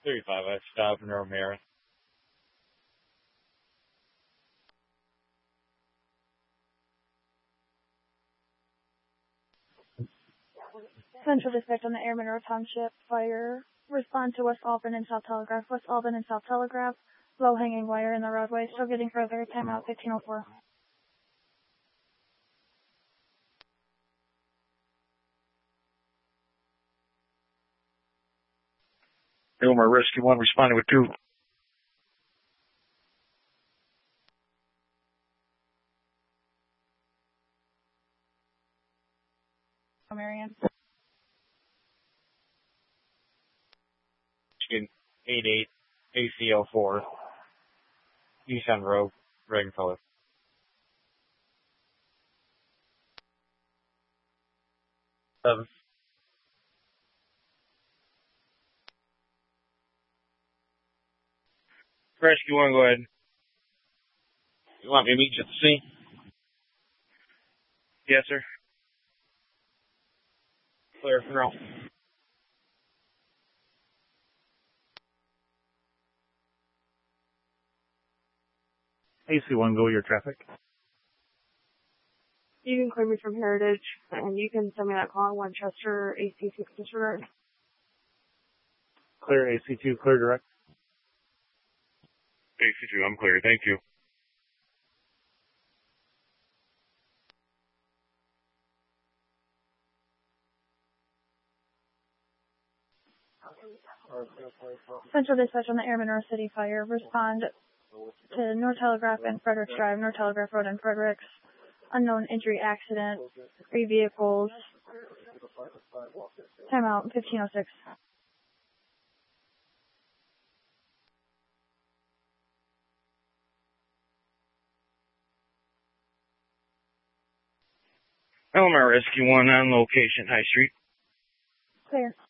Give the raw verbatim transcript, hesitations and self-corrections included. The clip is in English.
thirty-five, I stopped in Romero. Central Dispatch on the Air Monroe Township Fire. Respond to West Albin and South Telegraph. West Albin and South Telegraph. Low hanging wire in the roadway. Still getting further. Timeout fifteen oh four. Illinois Rescue one responding with two. Marion. Michigan eight eight A C L four. Eastbound Road, red color. Seven. Rescue one, go ahead. You want me to meet you at the scene? Yes, sir. Clear for now. A C one, go your traffic. You can clear me from Heritage, and you can send me that call on Winchester, A C six disregard. Clear A C two, clear direct. A C two, I'm clear, thank you. Central Dispatch on the Air Monroe City Fire. Respond to North Telegraph and Fredericks Drive, North Telegraph Road and Fredericks. Unknown injury accident. Three vehicles. Timeout fifteen oh six. Illinois Rescue one on location, High Street. Clear.